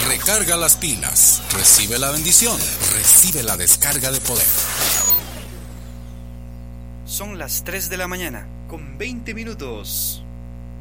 Recarga las pilas. Recibe la bendición. Recibe la descarga de poder. Son las 3 de la mañana, con 20 minutos.